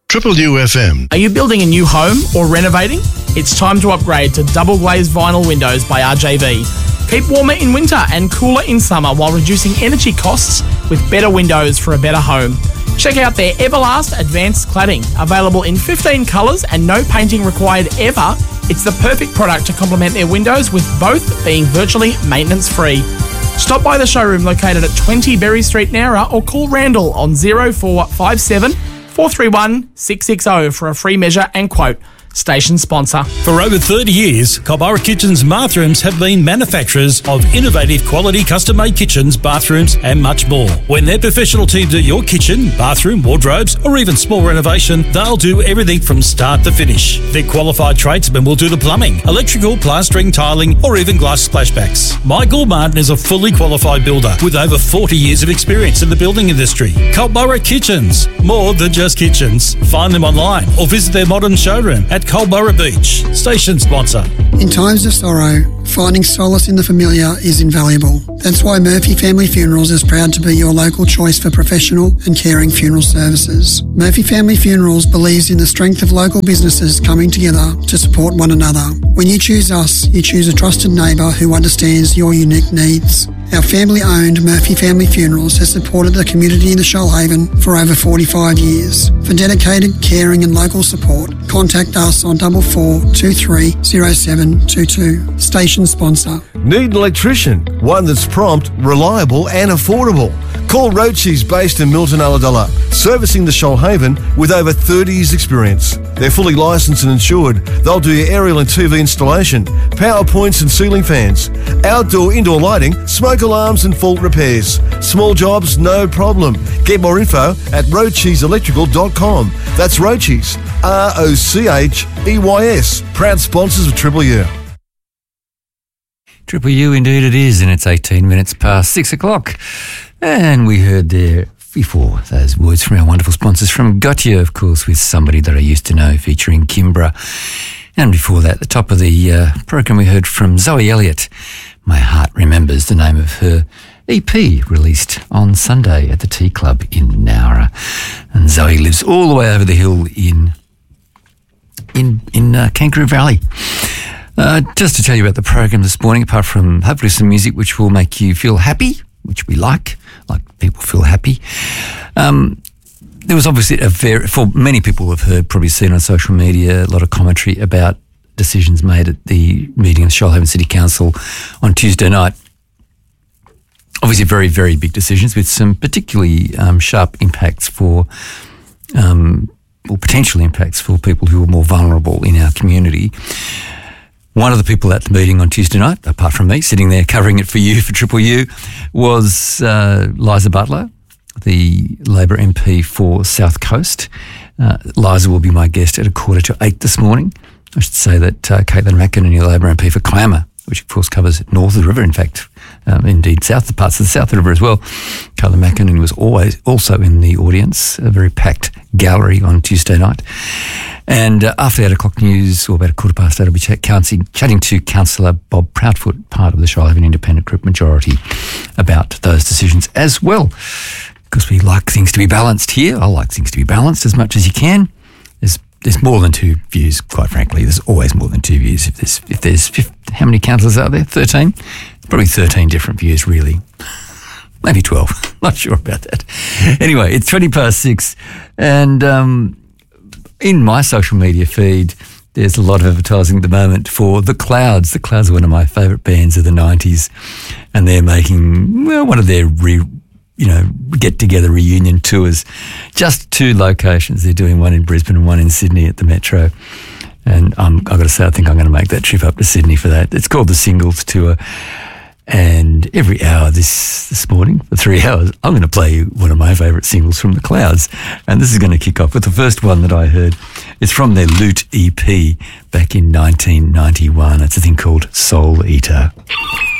Triple UFM. Are you building a new home or renovating? It's time to upgrade to double glazed vinyl windows by RJV. Keep warmer in winter and cooler in summer while reducing energy costs with better windows for a better home. Check out their Everlast Advanced Cladding, available in 15 colours and no painting required ever. It's the perfect product to complement their windows, with both being virtually maintenance free. Stop by the showroom located at 20 Berry Street, Nowra, or call Randall on 0457 431 660 for a free measure and quote. Station sponsor. For over 30 years, Culburra Kitchens Bathrooms have been manufacturers of innovative quality custom-made kitchens, bathrooms and much more. When their professional team do your kitchen, bathroom, wardrobes or even small renovation, they'll do everything from start to finish. Their qualified tradesmen will do the plumbing, electrical, plastering, tiling or even glass splashbacks. Michael Martin is a fully qualified builder with over 40 years of experience in the building industry. Culburra Kitchens, more than just kitchens. Find them online or visit their modern showroom at Culburra Beach. Station sponsor. In times of sorrow, finding solace in the familiar is invaluable. That's why Murphy Family Funerals is proud to be your local choice for professional and caring funeral services. Murphy Family Funerals believes in the strength of local businesses coming together to support one another. When you choose us, you choose a trusted neighbour who understands your unique needs. Our family-owned Murphy Family Funerals has supported the community in the Shoalhaven for over 45 years. For dedicated, caring and local support, contact us on 4423 0722. Station sponsor. Need an electrician? One that's prompt, reliable and affordable. Call Rochi's, based in Milton Ulladulla, servicing the Shoalhaven with over 30 years experience. They're fully licensed and insured. They'll do your aerial and TV installation, power points and ceiling fans, outdoor, indoor lighting, smoke alarms and fault repairs. Small jobs, no problem. Get more info at rocheselectrical.com. That's Roche's, ROCHEYS. Proud sponsors of Triple U. Triple U indeed it is, and it's 18 minutes past 6 o'clock. And we heard there before those words from our wonderful sponsors from Gautier, of course, with Somebody That I Used to Know featuring Kimbra. And before that, the top of the program, we heard from Zoe Elliott, My Heart Remembers, the name of her EP released on Sunday at the Tea Club in Nowra. And Zoe lives all the way over the hill in Kangaroo Valley. Just to tell you about the program this morning, apart from hopefully some music which will make you feel happy, which we like people feel happy. There was obviously for many people have heard, probably seen on social media, a lot of commentary about decisions made at the meeting of the Shoalhaven City Council on Tuesday night. Obviously very, very big decisions with some particularly sharp impacts or potential impacts for people who are more vulnerable in our community. One of the people at the meeting on Tuesday night, apart from me, sitting there covering it for you, for Triple U, was Liza Butler, the Labor MP for South Coast. Liza will be my guest at 7:45 this morning. I should say that Caitlin McInerney, Labor MP for Clamour, which of course covers north of the river, in fact, indeed the parts of the south of the river as well. Caitlin McInerney was also in the audience, a very packed gallery on Tuesday night. And after the 8 o'clock news, or about 8:15, I'll be chatting to Councillor Bob Proudfoot, part of the Shoalhaven Independent Group Majority, about those decisions as well. Because we like things to be balanced here. I like things to be balanced as much as you can. There's more than two views, quite frankly. There's always more than two views. If there's how many councillors are there? 13? Probably 13 different views, really. Maybe 12. Not sure about that. Anyway, it's 6:20, and in my social media feed, there's a lot of advertising at the moment for The Clouds. The Clouds are one of my favourite bands of the 90s, and they're making one of their get-together reunion tours. Just 2 locations. They're doing one in Brisbane and one in Sydney at the Metro. And I've got to say, I think I'm going to make that trip up to Sydney for that. It's called the Singles Tour. And every hour this morning, for 3 hours, I'm going to play one of my favourite singles from The Clouds. And this is going to kick off with the first one that I heard. It's from their Loot EP back in 1991. It's a thing called Soul Eater.